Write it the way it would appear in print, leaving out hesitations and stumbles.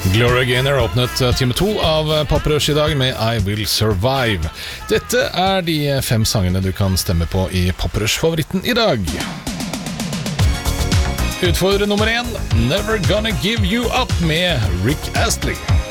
Gloria Gaynor åpnet time 2 av Poprush I dag med I Will Survive. Dette de 5 sangene du kan stemme på I Poprush-favoritten I dag. Utfordrer nummer 1, Never Gonna Give You Up med Rick Astley.